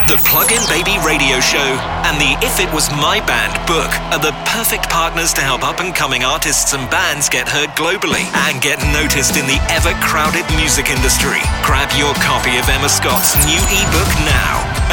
The Plug-in Baby Radio Show and the If It Was My Band book are the perfect partners to help up-and-coming artists and bands get heard globally and get noticed in the ever-crowded music industry. Grab your copy of Emma Scott's new ebook now